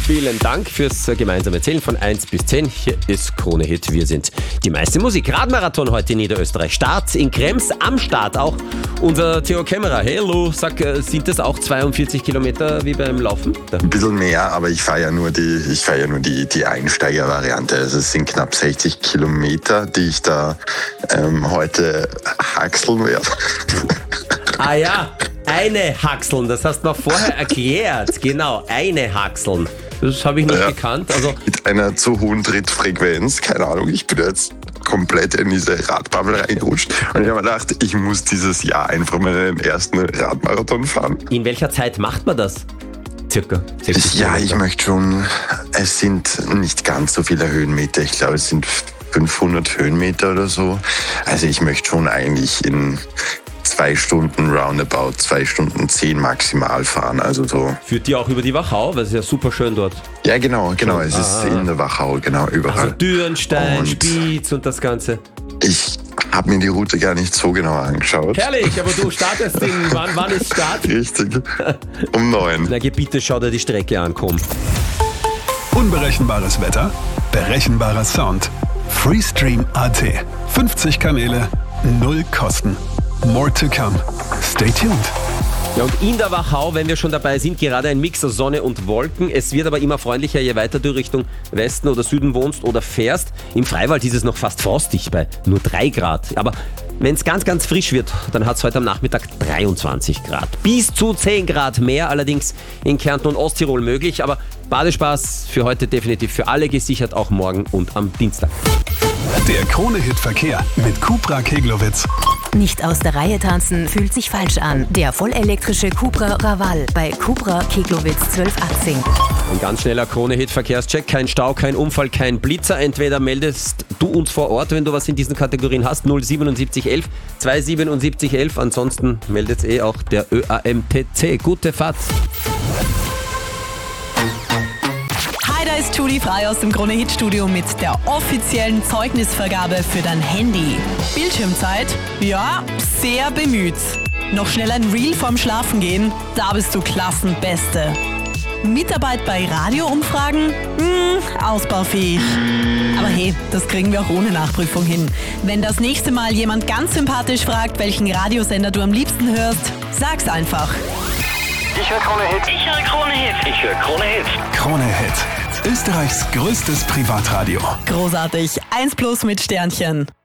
Vielen Dank fürs gemeinsame Zählen von 1 bis 10. Hier ist Krone Hit. Wir sind die meiste Musik. Radmarathon heute in Niederösterreich. Start in Krems, am Start auch unser Theo Kämmerer. Hello, sag, sind das auch 42 Kilometer wie beim Laufen? Ein bisschen mehr, aber ich fahre ja nur die Einsteigervariante. Also es sind knapp 60 Kilometer, die ich da heute haxeln werde. Ah ja, eine Haxeln, das hast du noch vorher erklärt. Genau, eine Haxeln. Das habe ich nicht gekannt. Also mit einer zu hohen Trittfrequenz, keine Ahnung, ich bin jetzt komplett in diese Radbubble reingerutscht und ich habe mir gedacht, ich muss dieses Jahr einfach meinen ersten Radmarathon fahren. in welcher Zeit macht man das? Circa 60 Ja, Kilometer. ich möchte schon, es sind nicht ganz so viele Höhenmeter, ich glaube es sind 500 Höhenmeter oder so. Also ich möchte schon eigentlich in 2 Stunden roundabout, 2 Stunden 10 maximal fahren, also so. Führt die auch über die Wachau, weil es ist ja super schön dort. Ja, genau, es ist in der Wachau, genau, überall. Also Dürnstein, Und Spiez und das Ganze. ich habe mir die Route gar nicht so genau angeschaut. Herrlich, aber du startest wann ist Start? Richtig, um 9. Na geh bitte, schau dir die Strecke an, komm. Unberechenbares Wetter, berechenbarer Sound. Freestream.at. 50 Kanäle, 0 Kosten. More to come. Stay tuned. Ja, und in der Wachau, wenn wir schon dabei sind, gerade ein Mix aus Sonne und Wolken. Es wird aber immer freundlicher, je weiter du Richtung Westen oder Süden wohnst oder fährst. Im Freiwald ist es noch fast frostig bei nur 3 Grad. Aber wenn es ganz, ganz frisch wird, dann hat es heute am Nachmittag 23 Grad. Bis zu 10 Grad mehr allerdings in Kärnten und Osttirol möglich. Aber Badespaß für heute definitiv für alle gesichert, auch morgen und am Dienstag. Der Krone-Hit-Verkehr mit Cupra Keglowitz. Nicht aus der Reihe tanzen fühlt sich falsch an. Der vollelektrische Cupra Raval bei Cupra Keglowitz 1218. Ein ganz schneller Krone-Hit-Verkehrscheck. Kein Stau, kein Unfall, kein Blitzer. Entweder meldest du uns vor Ort, wenn du was in diesen Kategorien hast. 07711 27711. Ansonsten meldet auch der ÖAMTC. Gute Fahrt. Hi, da ist Judy Frei aus dem Krone-Hit-Studio mit der offiziellen Zeugnisvergabe für dein Handy. Bildschirmzeit? Ja, sehr bemüht. Noch schnell ein Reel vorm Schlafengehen? Da bist du Klassenbeste. Mitarbeit bei Radioumfragen? Ausbaufähig. Aber hey, das kriegen wir auch ohne Nachprüfung hin. Wenn das nächste Mal jemand ganz sympathisch fragt, welchen Radiosender du am liebsten hörst, sag's einfach. Ich höre Krone Hit. Ich höre Krone Hit. Ich höre Krone Hit. Krone-Hit. Österreichs größtes Privatradio. Großartig. 1+ mit Sternchen.